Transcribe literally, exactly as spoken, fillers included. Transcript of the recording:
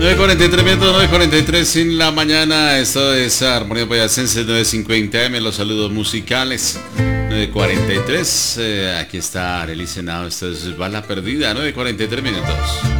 nueve cuarenta y tres minutos, nueve cuarenta y tres en la mañana. Esto es Armonía Boyacense nueve cincuenta M. Los saludos musicales. nueve cuarenta y tres. Eh, aquí está Arely Senado. Esto es Bala Perdida. nueve cuarenta y tres minutos.